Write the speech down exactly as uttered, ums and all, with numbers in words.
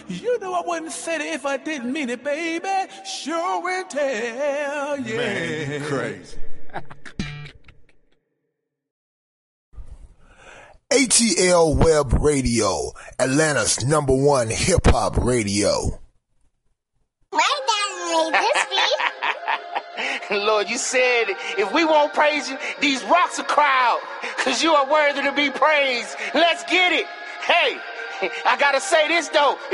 You know I wouldn't say it if I didn't mean it, baby. Sure and tell, yeah. Man, crazy. A T L Web Radio, Atlanta's number one hip-hop radio. Lord, you said if we won't praise you, these rocks will cry out, because you are worthy to be praised. Let's get it. Hey, I got to say this, though.